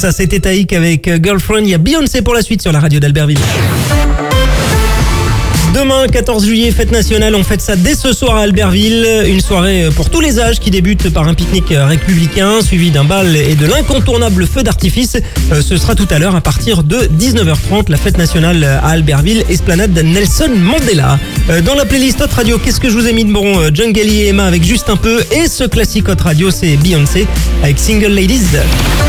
Ça, c'était Taïk avec Girlfriend. Il y a Beyoncé pour la suite sur la radio d'Albertville. Demain, 14 juillet, fête nationale, on fête ça dès ce soir à Albertville. Une soirée pour tous les âges qui débute par un pique-nique républicain, suivi d'un bal et de l'incontournable feu d'artifice. Ce sera tout à l'heure à partir de 19h30, la fête nationale à Albertville, esplanade Nelson Mandela. Dans la playlist Hot Radio, qu'est-ce que je vous ai mis de bon? John Galli et Emma avec Juste un peu. Et ce classique Hot Radio, c'est Beyoncé avec Single Ladies.